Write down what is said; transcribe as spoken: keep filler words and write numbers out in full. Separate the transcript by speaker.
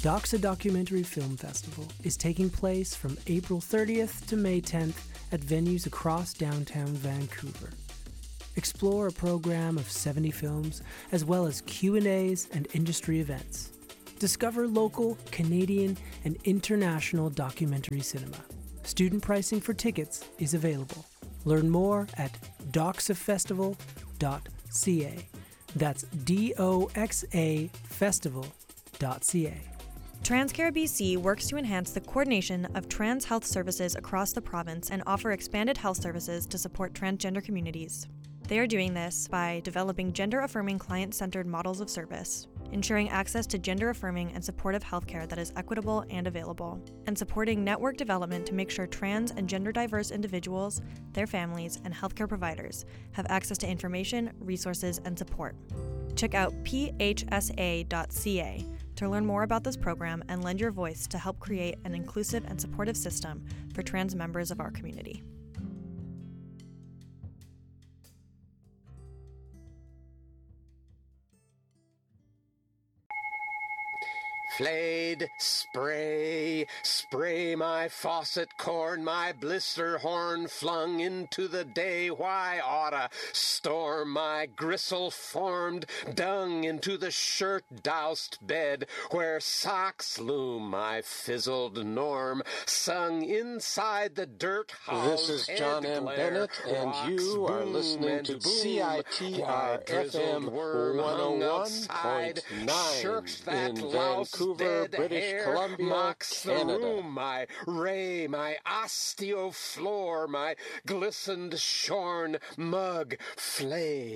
Speaker 1: Doxa Documentary Film Festival is taking place from April thirtieth to May tenth at venues across downtown Vancouver. Explore a program of seventy films, as well as Q and A's and industry events. Discover local, Canadian, and international documentary cinema. Student pricing for tickets is available. Learn more at doxa festival dot c a. That's D O X A festival dot c a.
Speaker 2: TransCare B C works to enhance the coordination of trans health services across the province and offer expanded health services to support transgender communities. They are doing this by developing gender-affirming client-centered models of service, ensuring access to gender-affirming and supportive healthcare that is equitable and available, and supporting network development to make sure trans and gender-diverse individuals, their families, and healthcare providers have access to information, resources, and support. Check out p h s a dot c a to learn more about this program and lend your voice to help create an inclusive and supportive system for trans members of our community.
Speaker 3: Flayed, spray, spray my faucet corn, my blister horn flung into the day. Why oughta storm my gristle-formed dung into the shirt-doused bed, where socks loom my fizzled norm, sung inside the dirt house.
Speaker 4: This is John M. Bennett, and you are listening to C I T R F M one oh one point nine in Vancouver, British Columbia, Canada.
Speaker 3: The room, my ray, my osteo floor, my glistened shorn mug flay.